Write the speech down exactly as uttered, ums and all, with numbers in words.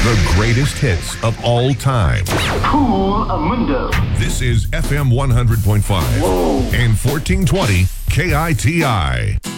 The greatest hits of all time. Cool Mundo. This is F M one hundred point five Whoa. and fourteen twenty K I T I.